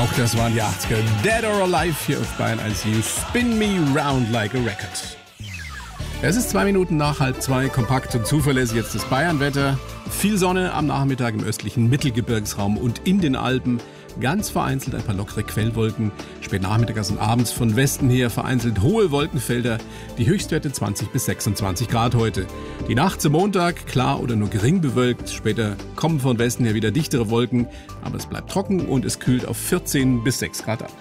Auch das waren die 80er. Dead or Alive hier auf Bayern 1. You spin me round like a record. Es ist 2 Minuten nach 1:30, kompakt und zuverlässig jetzt das Bayern-Wetter. Viel Sonne am Nachmittag im östlichen Mittelgebirgsraum und in den Alpen. Ganz vereinzelt ein paar lockere Quellwolken. Spät nachmittags und abends von Westen her vereinzelt hohe Wolkenfelder. Die Höchstwerte 20 bis 26 Grad heute. Die Nacht zum Montag klar oder nur gering bewölkt. Später kommen von Westen her wieder dichtere Wolken. Aber es bleibt trocken und es kühlt auf 14 bis 6 Grad ab.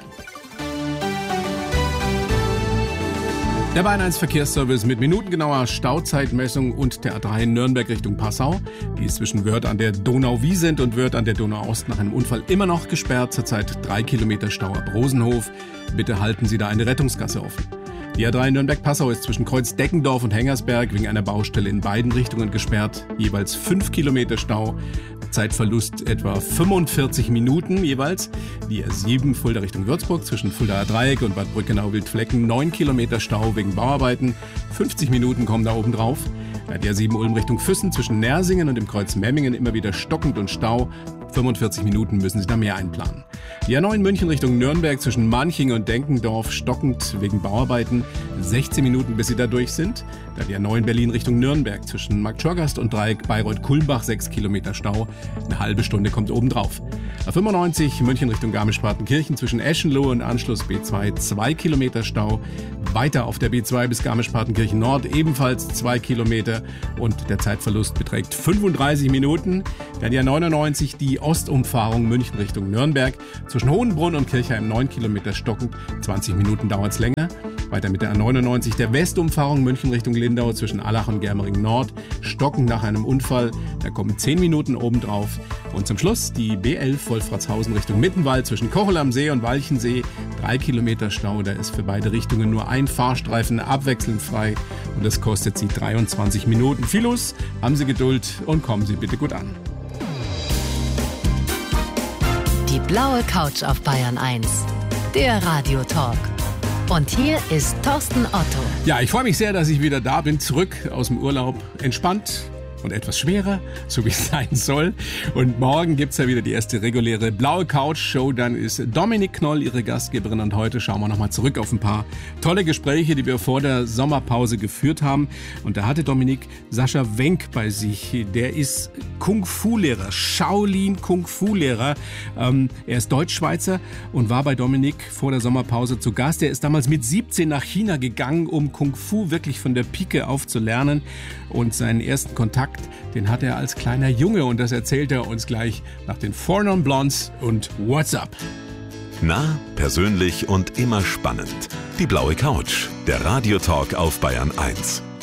Der Bayern 1 Verkehrsservice mit minutengenauer Stauzeitmessung und der A3 Nürnberg Richtung Passau. Die ist zwischen Wörth an der Donau-Wiesent und Wörth an der Donau-Ost nach einem Unfall immer noch gesperrt. Zurzeit 3 Kilometer Stau ab Rosenhof. Bitte halten Sie da eine Rettungsgasse offen. Die A3 Nürnberg-Passau ist zwischen Kreuz Deckendorf und Hengersberg wegen einer Baustelle in beiden Richtungen gesperrt. Jeweils 5 Kilometer Stau. Zeitverlust etwa 45 Minuten jeweils. Die A7 Fulda Richtung Würzburg zwischen Fuldaer Dreieck und Bad Brückenau-Wildflecken 9 Kilometer Stau wegen Bauarbeiten. 50 Minuten kommen da oben drauf. Die A7 Ulm Richtung Füssen zwischen Nersingen und dem Kreuz Memmingen immer wieder stockend und Stau. 45 Minuten müssen Sie da mehr einplanen. Die A9 München Richtung Nürnberg zwischen Manching und Denkendorf stockend wegen Bauarbeiten. 16 Minuten, bis Sie da durch sind. Dann die A9 Berlin Richtung Nürnberg zwischen Marktschorgast und Dreieck Bayreuth-Kulmbach 6 Kilometer Stau. Eine halbe Stunde kommt oben drauf. A95 München Richtung Garmisch-Partenkirchen zwischen Eschenlohe und Anschluss B2 2 Kilometer Stau. Weiter auf der B2 bis Garmisch-Partenkirchen Nord ebenfalls 2 Kilometer und der Zeitverlust beträgt 35 Minuten. Dann die A99 die Ostumfahrung München Richtung Nürnberg zwischen Hohenbrunn und Kirchheim 9 Kilometer stockend. 20 Minuten dauert es länger. Weiter mit der A99 der Westumfahrung München Richtung Lindau zwischen Allach und Germering Nord. Stockend nach einem Unfall. Da kommen 10 Minuten obendrauf. Und zum Schluss die B11 Wolfratshausen Richtung Mittenwald zwischen Kochel am See und Walchensee. 3 Kilometer Stau. Da ist für beide Richtungen nur ein Fahrstreifen abwechselnd frei. Und das kostet Sie 23 Minuten. Viel Los, haben Sie Geduld und kommen Sie bitte gut an. Die blaue Couch auf Bayern 1. Der Radiotalk. Und hier ist Thorsten Otto. Ja, ich freue mich sehr, dass ich wieder da bin, zurück aus dem Urlaub, entspannt und etwas schwerer, so wie es sein soll. Und morgen gibt's ja wieder die erste reguläre blaue Couch-Show. Dann ist Dominik Knoll ihre Gastgeberin und heute schauen wir nochmal zurück auf ein paar tolle Gespräche, die wir vor der Sommerpause geführt haben. Und da hatte Dominik Sascha Wenk bei sich. Der ist Kung-Fu-Lehrer, Shaolin-Kung-Fu-Lehrer. Er ist Deutschschweizer und war bei Dominik vor der Sommerpause zu Gast. Er ist damals mit 17 nach China gegangen, um Kung-Fu wirklich von der Pike auf zu lernen. Und seinen ersten Kontakt, den hat er als kleiner Junge und das erzählt er uns gleich nach den Four Non Blondes und What's Up. Nah, persönlich und immer spannend. Die blaue Couch, der Radiotalk auf Bayern 1.